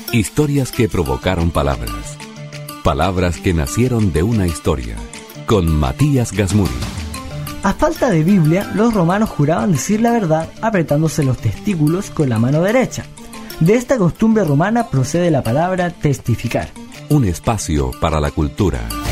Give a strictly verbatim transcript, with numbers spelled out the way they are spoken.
Historias que provocaron palabras. Palabras que nacieron de una historia. Con Matías Gasmuri. A falta de Biblia, los romanos juraban decir la verdad apretándose los testículos con la mano derecha. De esta costumbre romana procede la palabra testificar. Un espacio para la cultura.